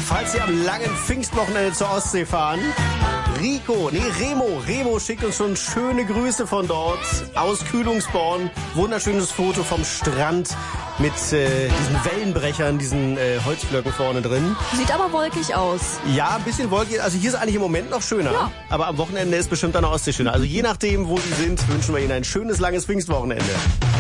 falls Sie am langen Pfingstwochenende zur Ostsee fahren, Remo schickt uns schon schöne Grüße von dort aus Kühlungsborn. Wunderschönes Foto vom Strand mit diesen Wellenbrechern, diesen Holzblöcken vorne drin. Sieht aber wolkig aus. Ja, ein bisschen wolkig. Also hier ist eigentlich im Moment noch schöner. Ja. Aber am Wochenende ist bestimmt an der Ostsee schöner. Also je nachdem, wo Sie sind, wünschen wir Ihnen ein schönes, langes Pfingstwochenende.